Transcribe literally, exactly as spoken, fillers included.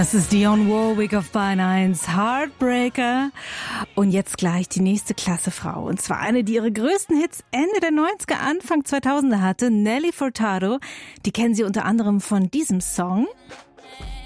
Das ist Dionne Warwick auf Bayern eins, Heartbreaker. Und jetzt gleich die nächste klasse Frau. Und zwar eine, die ihre größten Hits Ende der neunziger, Anfang zweitausender hatte, Nelly Furtado. Die kennen Sie unter anderem von diesem Song.